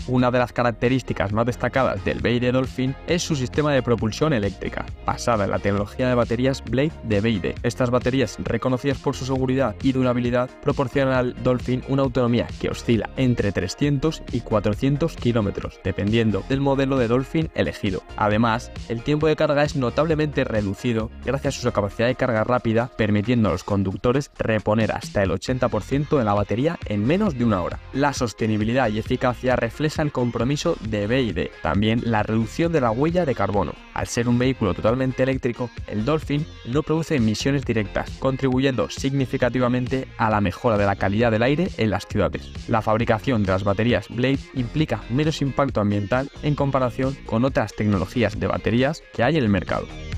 Una de las características más destacadas del BYD Dolphin es su sistema de propulsión eléctrica, basada en la tecnología de baterías Blade de BYD. Estas baterías, reconocidas por su seguridad y durabilidad, proporcionan al Dolphin una autonomía que oscila entre 300 y 400 kilómetros, dependiendo del modelo de Dolphin elegido. Además, el tiempo de carga es notablemente reducido gracias a su capacidad de carga rápida, permitiendo a los conductores reponer hasta el 80% de la batería en menos de una hora. La sostenibilidad y eficacia refleja el compromiso de BYD, también la reducción de la huella de carbono. Al ser un vehículo totalmente eléctrico, el Dolphin no produce emisiones directas, contribuyendo significativamente a la mejora de la calidad del aire en las ciudades. La fabricación de las baterías Blade implica menos impacto ambiental en comparación con otras tecnologías de baterías que hay en el mercado.